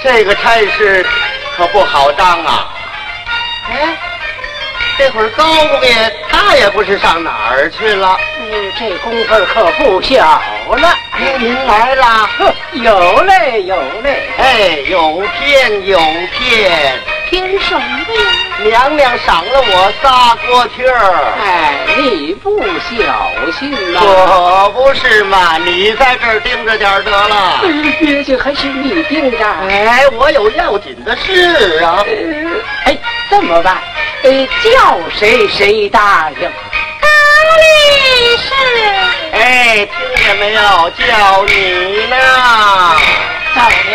这个差事可不好当啊！哎，这会儿高公爷他也不知上哪儿去了。 这功夫可不小了。 哎，您来了， 有嘞有嘞。 哎，有骗有骗。 凭什么呀？ 娘娘赏了我仨锅贴儿。 哎，你不小心呐！ 可不是嘛，你在这儿盯着点得了。 毕竟还是你盯着。 哎，我有要紧的事啊。 哎，这么办？叫谁谁答应。 高力士。 哎，听见没有？叫你呢。